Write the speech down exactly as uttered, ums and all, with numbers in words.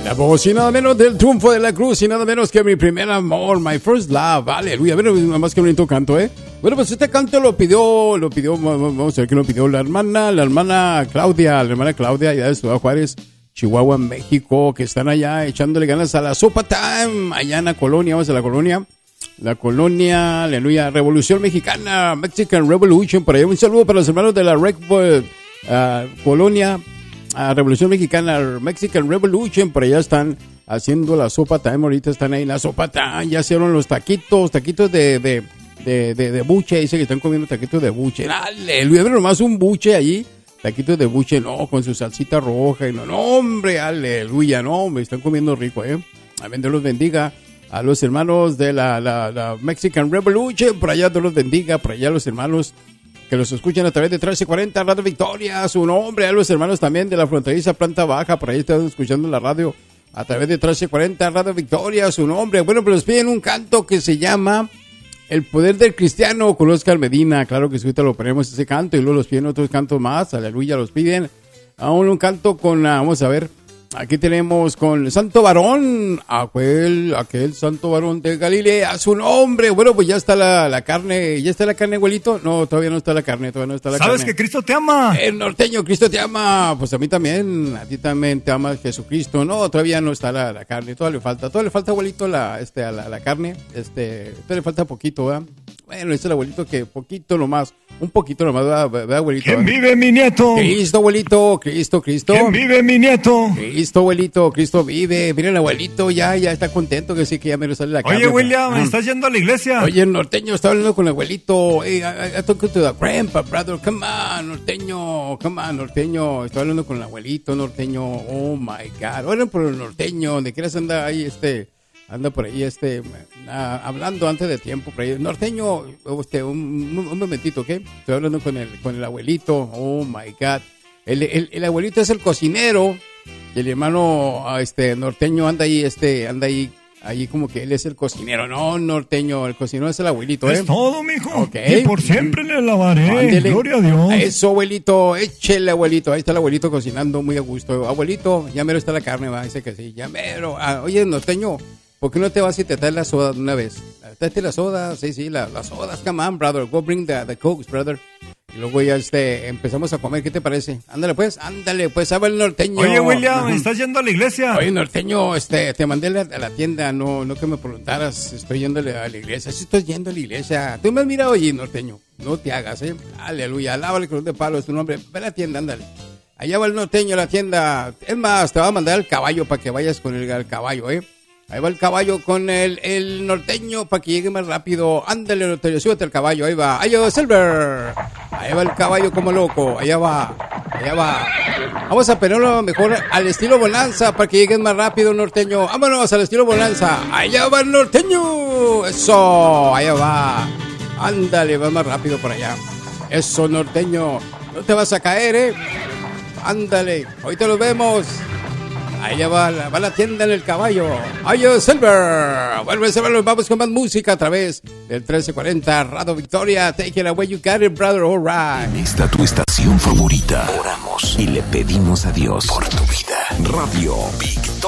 La voz y nada menos del triunfo de la cruz y nada menos que mi primer amor, my first love, aleluya. Bueno, nada más que bonito canto, ¿eh? Bueno, pues este canto lo pidió, lo pidió, vamos a ver quién lo pidió, la hermana, la hermana Claudia, la hermana Claudia, allá de Ciudad Juárez, Chihuahua, México, que están allá echándole ganas a la Sopa Time, allá en la colonia, vamos a la colonia, la colonia, aleluya, Revolución Mexicana, Mexican Revolution, por allá un saludo para los hermanos de la Rec, uh, colonia, a Revolución Mexicana, Mexican Revolution, por allá están haciendo la Sopa Time, ahorita están ahí en la Sopa Time, ya hicieron los taquitos, taquitos de, de, de, de, de buche, dice que están comiendo taquitos de buche, aleluya, pero nomás un buche allí, taquitos de buche, no, con su salsita roja, y no, no, hombre, aleluya, no, me están comiendo rico, eh, amén, Dios los bendiga, a los hermanos de la, la, la Mexican Revolution, por allá Dios los bendiga, por allá los hermanos que los escuchan a través de trece cuarenta Radio Victoria, su nombre, a los hermanos también de la fronteriza planta baja, por ahí están escuchando la radio a través de trece cuarenta Radio Victoria, su nombre. Bueno, pues les piden un canto que se llama El Poder del Cristiano con Oscar Medina, claro que sí, ahorita lo ponemos ese canto y luego los piden otros cantos más, aleluya, los piden. Aún un canto con, vamos a ver, aquí tenemos con Santo Varón, aquel, aquel Santo Varón de Galilea, su nombre. Bueno, pues ya está la, la carne, ¿ya está la carne, abuelito? No, todavía no está la carne, todavía no está la ¿Sabes carne. ¿Sabes que Cristo te ama? El norteño, Cristo te ama. Pues a mí también, a ti también te ama Jesucristo. No, todavía no está la, la carne, todavía le falta, todavía le falta, abuelito, la, este, a la, la carne, este, todavía le falta poquito, ¿verdad? Bueno, dice el abuelito que poquito nomás, un poquito nomás, ¿verdad, ¿verdad, abuelito? ¿Quién vive, mi nieto? Cristo, abuelito, Cristo, Cristo. ¿Quién vive, mi nieto? Cristo, abuelito, Cristo vive. Miren, el abuelito ya, ya está contento que sí, que ya me lo sale la carne. Oye, William, ah. ¿estás yendo a la iglesia? Oye, el norteño, estaba hablando con el abuelito. Hey, I, I talking to the grandpa, brother. Come on, norteño, come on, norteño. Estaba hablando con el abuelito, norteño. Oh, my God. Oren por el norteño, donde quieras anda ahí, este... Anda por ahí, este, uh, hablando antes de tiempo, por ahí. Norteño, este, un, un, un momentito, ¿ok? Estoy hablando con el, con el abuelito. Oh, my God. El, el, el abuelito es el cocinero. Y el hermano, este, norteño anda ahí, este, anda ahí, ahí como que él es el cocinero. No, norteño, el cocinero es el abuelito, ¿eh? Es todo, mijo. Ok. Y por siempre le lavaré. Ándele. Gloria a Dios. Eso, abuelito, échele, abuelito. Ahí está el abuelito cocinando muy a gusto. Abuelito, ya mero está la carne, va. Dice que sí, ya mero. Ah, oye, norteño, ¿por qué no te vas y te traes la soda de una vez? Tráete la soda, sí, sí, la, las sodas, come on, brother. Go bring the, the cokes, brother. Y luego ya este, empezamos a comer, ¿qué te parece? Ándale pues, ándale pues, sabe el norteño. Oye, William, ¿estás yendo a la iglesia? Oye, norteño, este, te mandé a la, a la tienda, no, no que me preguntaras, estoy yendo a la iglesia, sí estoy yendo a la iglesia. Tú me has mirado, oye, norteño, no te hagas, eh, aleluya, alábale cruz de palo, es tu nombre, ve a la tienda, ándale. Allá va el norteño a la tienda, es más, te va a mandar el caballo para que vayas con el, el caballo, eh. Ahí va el caballo con el, el norteño para que llegue más rápido. Ándale, norteño, súbete al caballo. Ahí va. Ahí va Silver. Ahí va el caballo como loco. Allá va. Allá va. Vamos a ponerlo mejor al estilo Bonanza para que lleguen más rápido, norteño. Vámonos al estilo Bonanza. Allá va el norteño. Eso. Allá va. Ándale, va más rápido por allá. Eso, norteño. No te vas a caer, eh. Ándale. Ahorita los vemos. Allá va, va la tienda en el caballo. ¡Ay, Silver! Vuelve a Silver, vamos con más música a través del trece cuarenta Radio Victoria. Take it away, you got it, brother, all right. En esta tu estación favorita, oramos y le pedimos a Dios por tu vida. Radio Victoria.